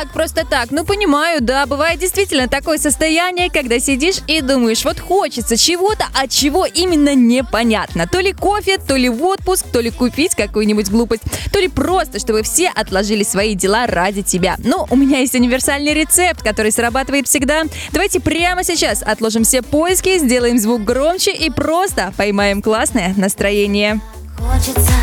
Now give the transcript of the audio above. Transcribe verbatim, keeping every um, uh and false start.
вот просто так. Ну, понимаю, да, бывает действительно такое состояние, когда сидишь и думаешь, вот хочется чего-то, а чего именно непонятно. То ли кофе, то ли в отпуск, то ли купить какую-нибудь глупость, то ли просто, чтобы все отложили свои дела ради тебя. Но у меня есть универсальный рецепт, который срабатывает всегда. Давайте прямо сейчас отложим все поиски, сделаем звук громче и просто поймаем классное настроение. Хочется